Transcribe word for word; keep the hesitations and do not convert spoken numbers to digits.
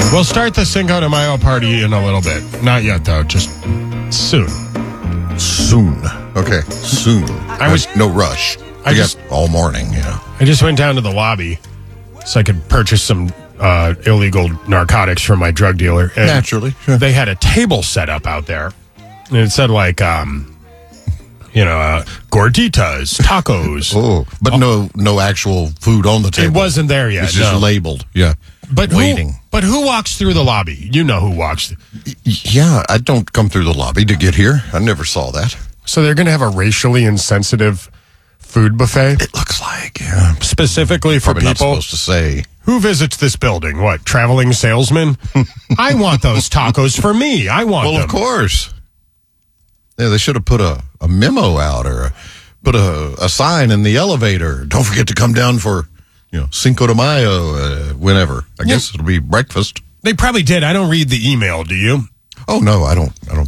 We'll start the Cinco de Mayo party in a little bit. Not yet, though. Just soon. Soon. Okay, soon. I was no rush. I We just got all morning, you know. I just went down to the lobby so I could purchase some uh, illegal narcotics from my drug dealer. And Naturally. Sure. they had a table set up out there, and it said like, um, you know, uh, gorditas, tacos. Oh, but no, no actual food on the table. It wasn't there yet. It's just no. labeled. Yeah, But waiting. Who, but who walks through the lobby? You know who walks. Yeah, I don't come through the lobby to get here. I never saw that. So they're going to have a racially insensitive food buffet It looks like, yeah. specifically for Probably not people supposed to say. who visits this building. What, traveling salesman? I want those tacos for me. I want Well, them. of course. Yeah, they should have put a, a memo out or a, put a, a sign in the elevator. Don't forget to come down for, you know, Cinco de Mayo, uh, whenever. I guess it'll be breakfast. They probably did. I don't read the email. Do you? Oh no, I don't. I don't